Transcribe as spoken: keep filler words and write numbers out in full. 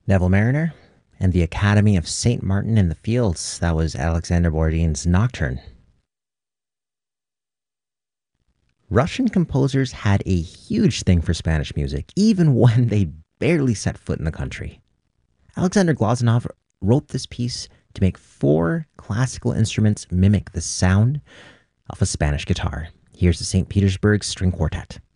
Neville Mariner, and the Academy of Saint Martin in the Fields. That was Alexander Borodin's Nocturne. Russian composers had a huge thing for Spanish music, even when they barely set foot in the country. Alexander Glazunov wrote this piece to make four classical instruments mimic the sound of a Spanish guitar. Here's the Saint Petersburg String Quartet.